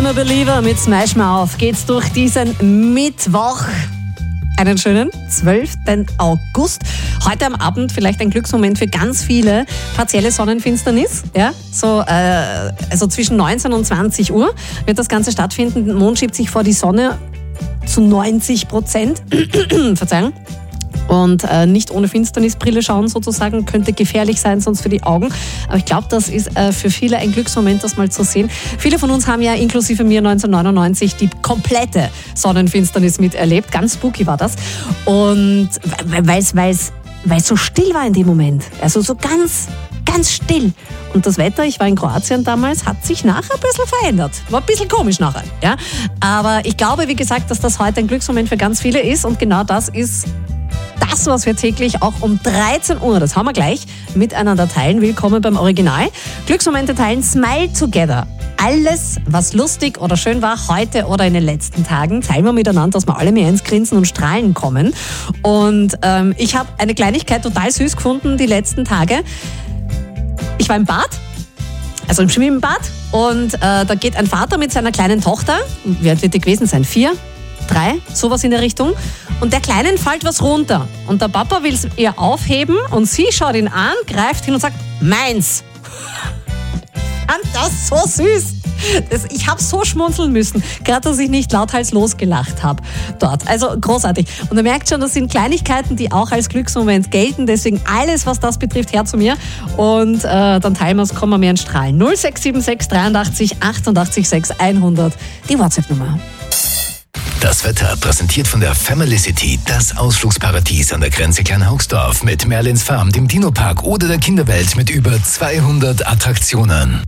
a Believer mit Smash Mouth geht's durch diesen Mittwoch. Einen schönen 12. August. Heute am Abend vielleicht ein Glücksmoment für ganz viele. Partielle Sonnenfinsternis. Ja? Also zwischen 19 und 20 Uhr wird das Ganze stattfinden. Der Mond schiebt sich vor die Sonne zu 90%. Verzeihung. Und nicht ohne Finsternisbrille schauen sozusagen, könnte gefährlich sein, sonst für die Augen. Aber ich glaube, das ist für viele ein Glücksmoment, das mal zu sehen. Viele von uns haben ja inklusive mir 1999 die komplette Sonnenfinsternis miterlebt. Ganz spooky war das. Und weil es so still war in dem Moment. Also so ganz still. Und das Wetter, ich war in Kroatien damals, hat sich nachher ein bisschen verändert. War ein bisschen komisch nachher. Ja? Aber ich glaube, wie gesagt, dass das heute ein Glücksmoment für ganz viele ist. Und genau das ist das, was wir täglich auch um 13 Uhr, das haben wir gleich, miteinander teilen. Willkommen beim Original. Glücksmomente teilen, Smile Together. Alles, was lustig oder schön war, heute oder in den letzten Tagen, teilen wir miteinander, dass wir alle mehr ins Grinsen und Strahlen kommen. Und ich habe eine Kleinigkeit total süß gefunden die letzten Tage. Ich war im Bad, also im Schwimmbad, und da geht ein Vater mit seiner kleinen Tochter, wie alt wird die gewesen sein? 4? 3, sowas in der Richtung. Und der Kleinen fällt was runter. Und der Papa will es ihr aufheben und sie schaut ihn an, greift hin und sagt, meins. Und das so süß. Ich habe so schmunzeln müssen, gerade dass ich nicht lauthals losgelacht habe dort. Also großartig. Und ihr merkt schon, das sind Kleinigkeiten, die auch als Glücksmoment gelten. Deswegen alles, was das betrifft, her zu mir. Und dann teilen wir es, kommen wir mehr in Strahlen. 0676 83 88 6 100, die WhatsApp-Nummer. Das Wetter präsentiert von der Family City, das Ausflugsparadies an der Grenze Kleinhaugsdorf mit Merlins Farm, dem Dino-Park oder der Kinderwelt mit über 200 Attraktionen.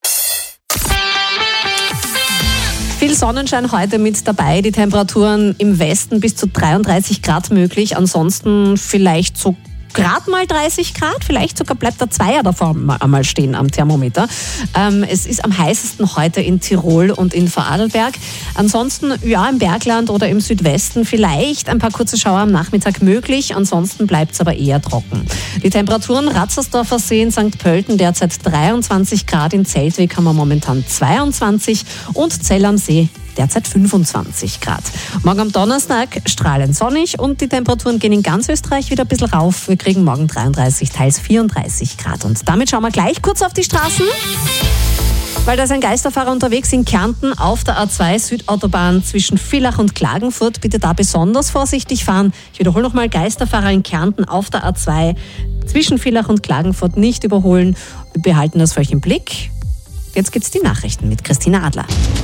Viel Sonnenschein heute mit dabei, die Temperaturen im Westen bis zu 33 Grad möglich, ansonsten vielleicht so gerade mal 30 Grad, vielleicht sogar bleibt der Zweier davor einmal stehen am Thermometer. Es ist am heißesten heute in Tirol und in Vorarlberg. Ansonsten ja im Bergland oder im Südwesten vielleicht ein paar kurze Schauer am Nachmittag möglich, ansonsten bleibt es aber eher trocken. Die Temperaturen Ratzersdorfer See in St. Pölten derzeit 23 Grad, in Zeltweg haben wir momentan 22 und Zell am See derzeit 25 Grad. Morgen am Donnerstag strahlend sonnig und die Temperaturen gehen in ganz Österreich wieder ein bisschen rauf. Wir kriegen morgen 33, teils 34 Grad. Und damit schauen wir gleich kurz auf die Straßen, weil da ist ein Geisterfahrer unterwegs in Kärnten auf der A2 Südautobahn zwischen Villach und Klagenfurt. Bitte da besonders vorsichtig fahren. Ich wiederhole nochmal, Geisterfahrer in Kärnten auf der A2 zwischen Villach und Klagenfurt nicht überholen. Wir behalten das für euch im Blick. Jetzt gibt's die Nachrichten mit Christina Adler.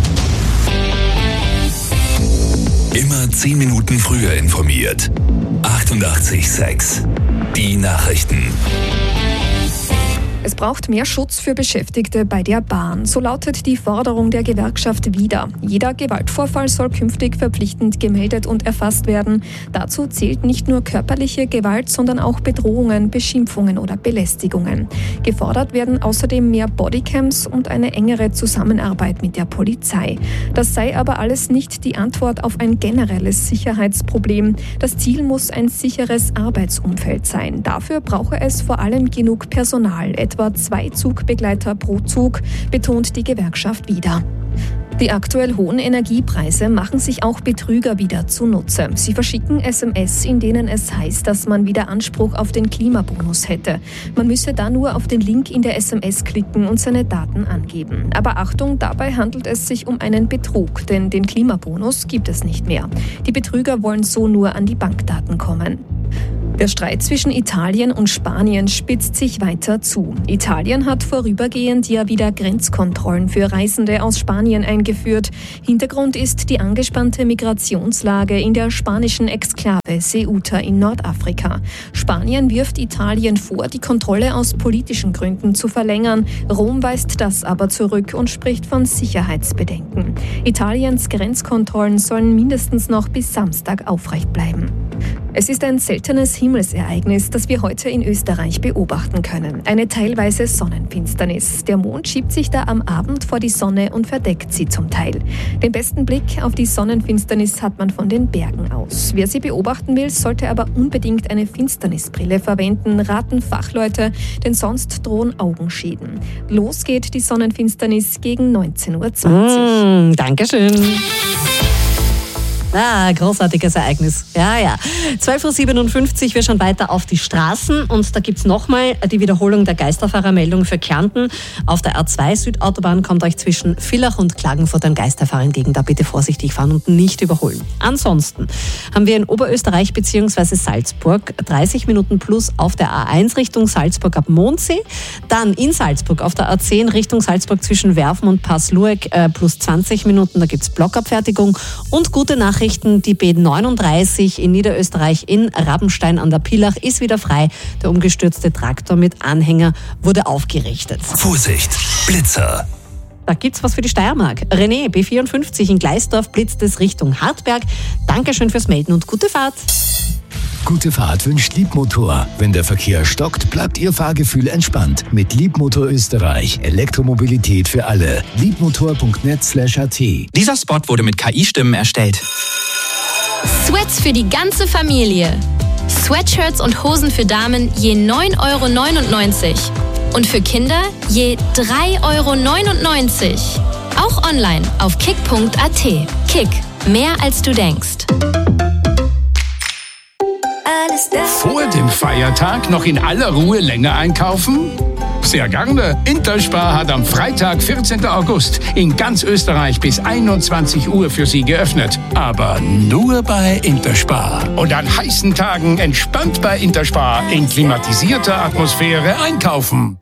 Immer 10 Minuten früher informiert. 88,6. Die Nachrichten. Es braucht mehr Schutz für Beschäftigte bei der Bahn. So lautet die Forderung der Gewerkschaft Vida. Jeder Gewaltvorfall soll künftig verpflichtend gemeldet und erfasst werden. Dazu zählt nicht nur körperliche Gewalt, sondern auch Bedrohungen, Beschimpfungen oder Belästigungen. Gefordert werden außerdem mehr Bodycams und eine engere Zusammenarbeit mit der Polizei. Das sei aber alles nicht die Antwort auf ein generelles Sicherheitsproblem. Das Ziel muss ein sicheres Arbeitsumfeld sein. Dafür brauche es vor allem genug Personal, etwa 2 Zugbegleiter pro Zug, betont die Gewerkschaft Vida. Die aktuell hohen Energiepreise machen sich auch Betrüger wieder zunutze. Sie verschicken SMS, in denen es heißt, dass man wieder Anspruch auf den Klimabonus hätte. Man müsse da nur auf den Link in der SMS klicken und seine Daten angeben. Aber Achtung, dabei handelt es sich um einen Betrug, denn den Klimabonus gibt es nicht mehr. Die Betrüger wollen so nur an die Bankdaten kommen. Der Streit zwischen Italien und Spanien spitzt sich weiter zu. Italien hat vorübergehend ja wieder Grenzkontrollen für Reisende aus Spanien eingeführt. Hintergrund ist die angespannte Migrationslage in der spanischen Exklave Ceuta in Nordafrika. Spanien wirft Italien vor, die Kontrolle aus politischen Gründen zu verlängern. Rom weist das aber zurück und spricht von Sicherheitsbedenken. Italiens Grenzkontrollen sollen mindestens noch bis Samstag aufrecht bleiben. Es ist ein seltenes Himmelsereignis, das wir heute in Österreich beobachten können. Eine teilweise Sonnenfinsternis. Der Mond schiebt sich da am Abend vor die Sonne und verdeckt sie zum Teil. Den besten Blick auf die Sonnenfinsternis hat man von den Bergen aus. Wer sie beobachten will, sollte aber unbedingt eine Finsternisbrille verwenden, raten Fachleute, denn sonst drohen Augenschäden. Los geht die Sonnenfinsternis gegen 19:20 Uhr. Dankeschön. Großartiges Ereignis. Ja. 12:57 Uhr, wir schauen weiter auf die Straßen und da gibt's nochmal die Wiederholung der Geisterfahrermeldung für Kärnten. Auf der A2 Südautobahn kommt euch zwischen Villach und Klagenfurt ein Geisterfahrer entgegen. Da bitte vorsichtig fahren und nicht überholen. Ansonsten haben wir in Oberösterreich bzw. Salzburg 30 Minuten plus auf der A1 Richtung Salzburg ab Mondsee. Dann in Salzburg auf der A10 Richtung Salzburg zwischen Werfen und Passlueck plus 20 Minuten. Da gibt's Blockabfertigung und gute Nachrichten. Die B39 in Niederösterreich in Rabenstein an der Pilach ist wieder frei. Der umgestürzte Traktor mit Anhänger wurde aufgerichtet. Vorsicht, Blitzer. Da gibt's was für die Steiermark. René, B54 in Gleisdorf blitzt es Richtung Hartberg. Dankeschön fürs Melden und gute Fahrt. Gute Fahrt wünscht Liebmotor. Wenn der Verkehr stockt, bleibt Ihr Fahrgefühl entspannt. Mit Liebmotor Österreich. Elektromobilität für alle. Liebmotor.net/at. Dieser Spot wurde mit KI-Stimmen erstellt. Sweats für die ganze Familie. Sweatshirts und Hosen für Damen je 9,99 € und für Kinder je 3,99 €. Auch online auf kick.at. Kick, mehr als du denkst. Vor dem Feiertag noch in aller Ruhe länger einkaufen? Sehr gerne. Interspar hat am Freitag, 14. August, in ganz Österreich bis 21 Uhr für Sie geöffnet. Aber nur bei Interspar. Und an heißen Tagen entspannt bei Interspar in klimatisierter Atmosphäre einkaufen.